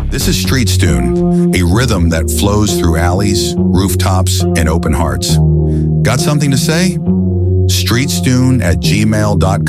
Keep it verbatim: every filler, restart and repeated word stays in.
This is Streets Tune, a rhythm that flows through alleys, rooftops, and open hearts. Got something to say? streetstune at gmail dot